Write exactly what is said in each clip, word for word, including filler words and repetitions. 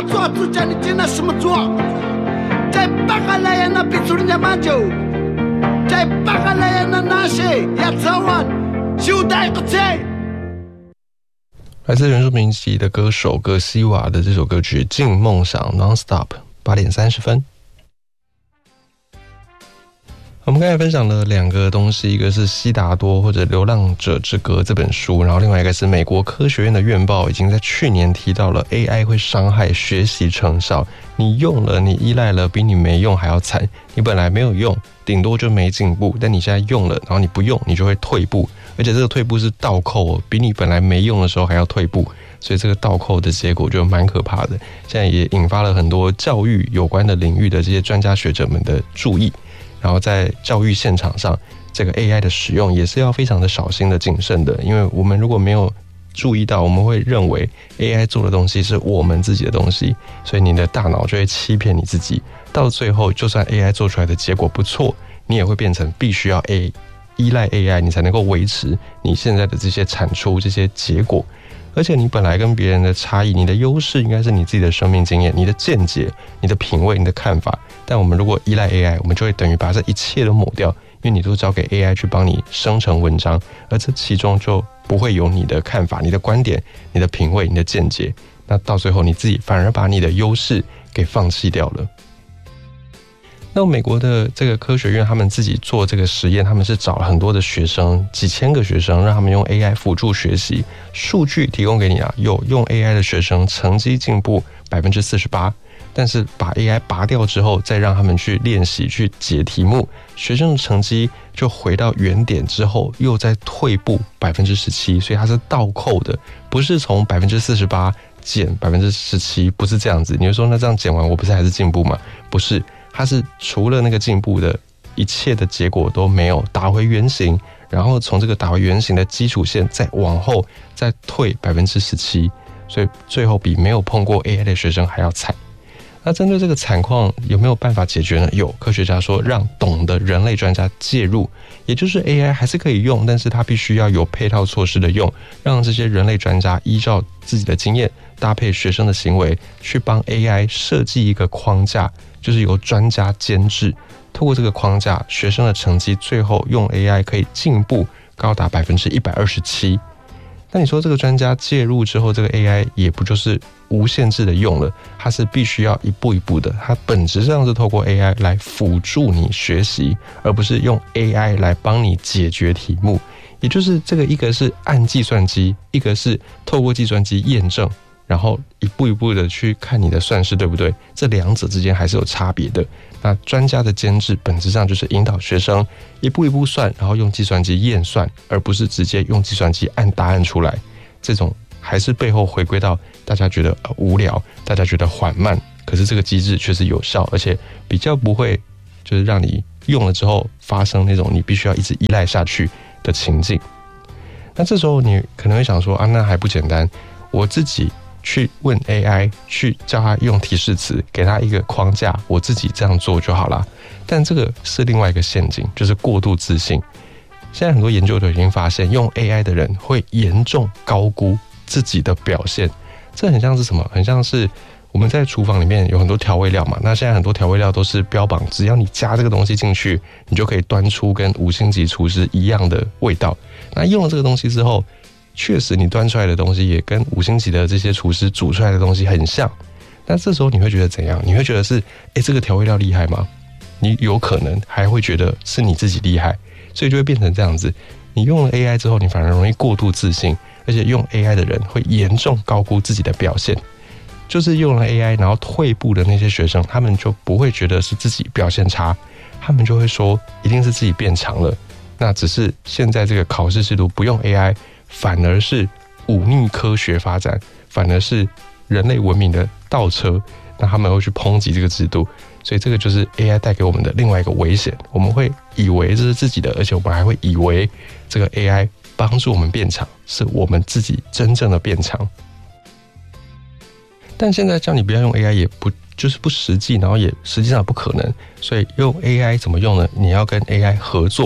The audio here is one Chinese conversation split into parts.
做之前你进了什么做？在巴哈莱亚那比出人家蛮久，在巴哈莱亚那那些亚早晚就带个菜。 来自原住民籍的歌手葛西瓦的这首歌曲《尽梦想 Non-Stop》，八点三十分。我们刚才分享了两个东西，一个是《悉达多》或者《流浪者之歌》这本书，然后另外一个是美国科学院的院报已经在去年提到了 A I 会伤害学习成效。你用了，你依赖了，比你没用还要惨。你本来没有用，顶多就没进步，但你现在用了，然后你不用，你就会退步，而且这个退步是倒扣，比你本来没用的时候还要退步。所以这个倒扣的结果就蛮可怕的。现在也引发了很多教育有关的领域的这些专家学者们的注意。然后在教育现场上，这个 A I 的使用也是要非常的小心的、谨慎的，因为我们如果没有注意到，我们会认为 A I 做的东西是我们自己的东西，所以你的大脑就会欺骗你自己，到最后就算 A I 做出来的结果不错，你也会变成必须要 A 依赖 A I 你才能够维持你现在的这些产出、这些结果。而且你本来跟别人的差异，你的优势应该是你自己的生命经验、你的见解、你的品味、你的看法。但我们如果依赖 A I， 我们就会等于把这一切都抹掉，因为你都交给 A I 去帮你生成文章，而这其中就不会有你的看法、你的观点、你的品味、你的见解。那到最后你自己反而把你的优势给放弃掉了。那美国的这个科学院他们自己做这个实验，他们是找了很多的学生，几千个学生，让他们用 A I 辅助学习。数据提供给你啊，有用 A I 的学生成绩进步 百分之四十八， 但是把 A I 拔掉之后，再让他们去练习去解题目，学生的成绩就回到原点之后又再退步 百分之十七， 所以它是倒扣的，不是从 百分之四十八 减 百分之十七， 不是这样子。你会说那这样减完我不是还是进步吗？不是，它是除了那个进步的一切的结果都没有，打回原形，然后从这个打回原形的基础线再往后再退 百分之十七， 所以最后比没有碰过 A I 的学生还要惨。那针对这个惨况有没有办法解决呢？有，科学家说让懂的人类专家介入，也就是 A I 还是可以用，但是它必须要有配套措施的用，让这些人类专家依照自己的经验搭配学生的行为去帮 A I 设计一个框架，就是由专家监制，透过这个框架，学生的成绩最后用 A I 可以进步高达 百分之一百二十七。那你说这个专家介入之后，这个 A I 也不就是无限制的用了，它是必须要一步一步的，它本质上是透过 A I 来辅助你学习，而不是用 A I 来帮你解决题目。也就是这个一个是按计算机，一个是透过计算机验证，然后一步一步的去看你的算式对不对，这两者之间还是有差别的。那专家的监制本质上就是引导学生一步一步算，然后用计算机验算，而不是直接用计算机按答案出来。这种还是背后回归到大家觉得无聊，大家觉得缓慢，可是这个机制却是有效，而且比较不会就是让你用了之后发生那种你必须要一直依赖下去的情境。那这时候你可能会想说啊，那还不简单，我自己去问 A I， 去叫他用提示词，给他一个框架，我自己这样做就好啦。但这个是另外一个陷阱，就是过度自信。现在很多研究都已经发现，用 A I 的人会严重高估自己的表现。这很像是什么？很像是我们在厨房里面有很多调味料嘛，那现在很多调味料都是标榜，只要你加这个东西进去，你就可以端出跟五星级厨师一样的味道。那用了这个东西之后，确实你端出来的东西也跟五星级的这些厨师煮出来的东西很像。那这时候你会觉得怎样？你会觉得是，诶，这个调味料厉害吗？你有可能还会觉得是你自己厉害，所以就会变成这样子。你用了 A I 之后，你反而容易过度自信，而且用 A I 的人会严重高估自己的表现。就是用了 A I 然后退步的那些学生，他们就不会觉得是自己表现差，他们就会说一定是自己变强了。那只是现在这个考试制度不用 A I， 反而是忤逆科学发展，反而是人类文明的倒车。那他们会去抨击这个制度，所以这个就是 A I 带给我们的另外一个危险。我们会以为这是自己的，而且我们还会以为这个 A I 帮助我们变强，是我们自己真正的变强。但现在叫你不要用 A I 也不就是不实际，然后也实际上不可能。所以用 A I 怎么用呢？你要跟 A I 合作，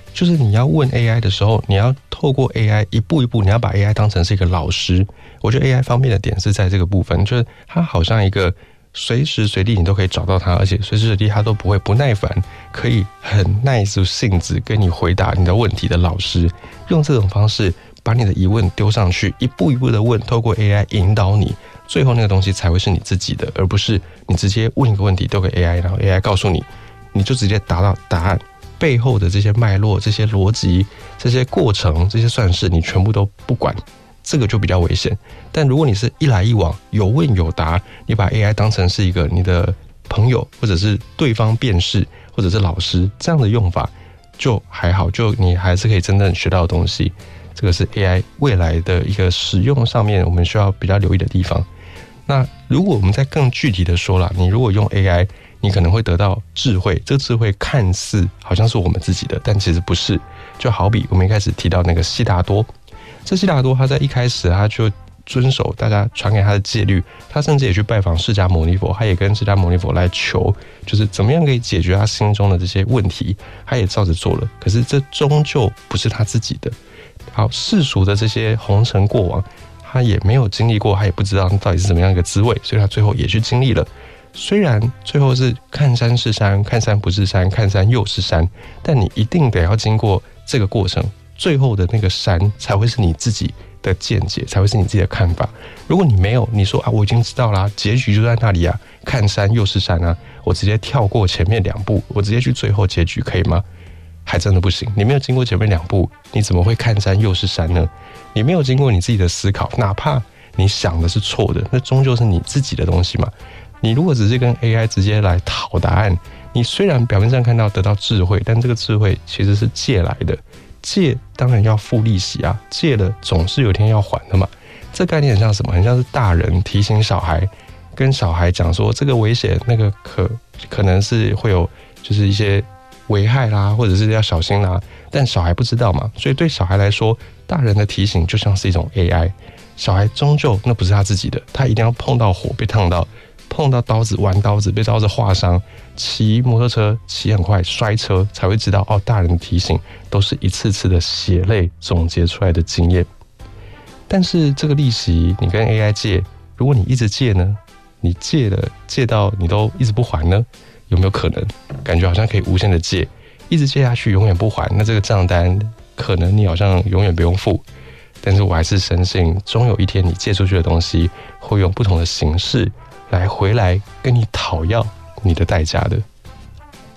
就是你要问 A I 的时候，你要透过 A I 一步一步，你要把 A I 当成是一个老师。我觉得 A I 方面的点是在这个部分，就是它好像一个随时随地你都可以找到它，而且随时随地它都不会不耐烦，可以很耐住性子跟你回答你的问题的老师。用这种方式把你的疑问丢上去，一步一步的问，透过 A I 引导你，最后那个东西才会是你自己的，而不是你直接问一个问题丢给 A I， 然后 A I 告诉你，你就直接达到答案。背后的这些脉络、这些逻辑、这些过程、这些算式，你全部都不管，这个就比较危险。但如果你是一来一往，有问有答，你把 A I 当成是一个你的朋友，或者是对方辨识，或者是老师，这样的用法就还好，就你还是可以真正学到的东西。这个是 A I 未来的一个使用上面，我们需要比较留意的地方。那如果我们再更具体的说啦，你如果用 A I，你可能会得到智慧，这个智慧看似好像是我们自己的，但其实不是。就好比我们一开始提到那个悉达多，这悉达多他在一开始他就遵守大家传给他的戒律，他甚至也去拜访释迦牟尼佛，他也跟释迦牟尼佛来求，就是怎么样可以解决他心中的这些问题，他也照着做了。可是这终究不是他自己的。好，世俗的这些红尘过往，他也没有经历过，他也不知道到底是怎么样一个滋味，所以他最后也去经历了。虽然最后是看山是山，看山不是山，看山又是山，但你一定得要经过这个过程，最后的那个山才会是你自己的见解，才会是你自己的看法。如果你没有，你说啊，我已经知道啦，结局就在那里啊，看山又是山啊，我直接跳过前面两步，我直接去最后结局可以吗？还真的不行。你没有经过前面两步，你怎么会看山又是山呢？你没有经过你自己的思考，哪怕你想的是错的，那终究是你自己的东西嘛。你如果只是跟 A I 直接来讨答案，你虽然表面上看到得到智慧，但这个智慧其实是借来的，借当然要付利息啊，借了总是有一天要还的嘛。这概念很像什么？很像是大人提醒小孩，跟小孩讲说这个危险，那个可可能是会有就是一些危害啦，或者是要小心啦，但小孩不知道嘛，所以对小孩来说，大人的提醒就像是一种 A I， 小孩终究那不是他自己的，他一定要碰到火被烫到，碰到刀子玩刀子被刀子划伤，骑摩托车骑很快摔车，才会知道哦，大人的提醒都是一次次的血泪总结出来的经验。但是这个利息你跟 A I 借，如果你一直借呢，你借了借到你都一直不还呢，有没有可能感觉好像可以无限的借，一直借下去永远不还，那这个账单可能你好像永远不用付。但是我还是深信，终有一天你借出去的东西会用不同的形式来回来跟你讨要你的代价的。